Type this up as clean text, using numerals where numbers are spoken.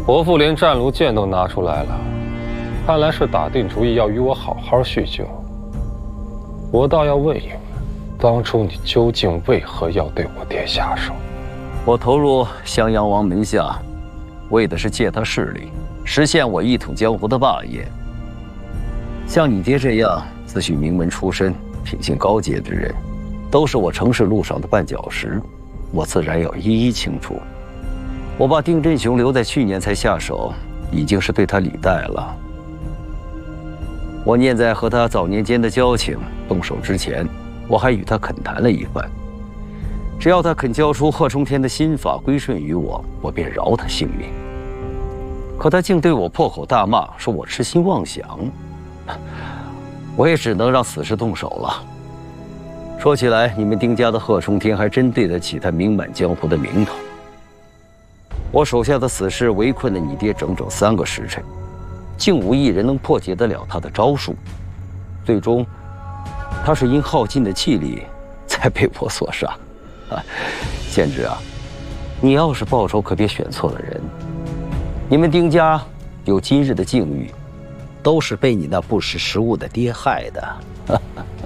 伯父连战卢剑都拿出来了，看来是打定主意要与我好好叙旧。我倒要问一问，当初你究竟为何要对我爹下手？ 我投入襄阳王门下，为的是借他势力，实现我一统江湖的霸业。像你爹这样自诩名门出身、品行高洁之人，都是我成事路上的绊脚石，我自然要一一清除。我把丁真雄留在去年才下手，已经是对他礼待了。我念在和他早年间的交情，动手之前，我还与他恳谈了一番。只要他肯交出贺冲天的心法归顺于我，我便饶他性命。可他竟对我破口大骂，说我痴心妄想，我也只能让死士动手了。说起来，你们丁家的贺冲天还真对得起他名满江湖的名头。我手下的死士围困了你爹整整3个时辰，竟无一人能破解得了他的招数。最终，他是因耗尽的气力，才被我所杀。贤侄啊，你要是报仇，可别选错了人。你们丁家有今日的境遇，都是被你那不识时务的爹害的。